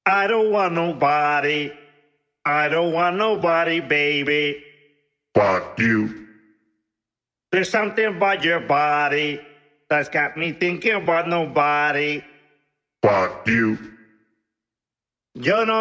I don't want nobody. I don't want nobody, baby. But you. There's something about your body that's got me thinking about nobody. But you. Yo no